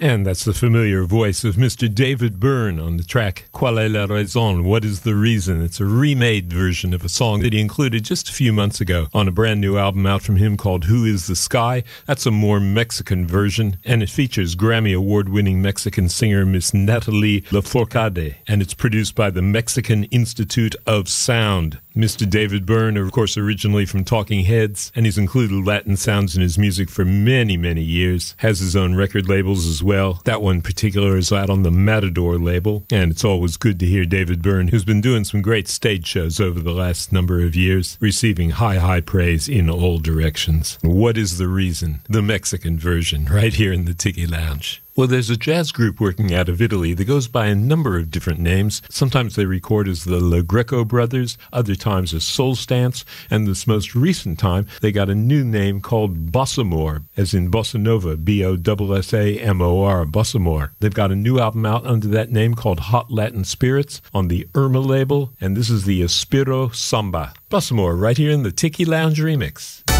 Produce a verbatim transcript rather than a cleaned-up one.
And that's the familiar voice of Mister David Byrne on the track Quelle est la raison? What is the reason? It's a remade version of a song that he included just a few months ago on a brand new album out from him called Who is the Sky? That's a more Mexican version, and it features Grammy award-winning Mexican singer Miss Natalie Lafourcade, and it's produced by the Mexican Institute of Sound. Mister David Byrne, of course, originally from Talking Heads, and he's included Latin sounds in his music for many, many years. Has his own record labels as well. That one in particular is out on the Matador label, and it's always good to hear David Byrne, who's been doing some great stage shows over the last number of years, receiving high, high praise in all directions. What is the reason? The Mexican version, right here in the Tiki Lounge. Well, there's a jazz group working out of Italy that goes by a number of different names. Sometimes they record as the La Greco Brothers, other times as Soul Stance, and this most recent time they got a new name called Bossamore, as in Bossa Nova, B O S S A M O R, Bossamore. They've got a new album out under that name called Hot Latin Spirits on the Irma label, and this is the Aspiro Samba. Bossamore, right here in the Tiki Lounge remix.